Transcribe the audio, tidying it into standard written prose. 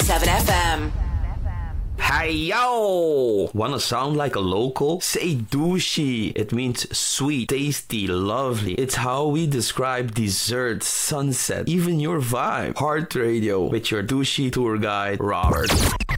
101.7 FM. Hey yo! Wanna sound like a local? Say douchey. It means sweet, tasty, lovely. It's how we describe dessert, sunset, even your vibe. Heart Radio with your douchey tour guide, Robert.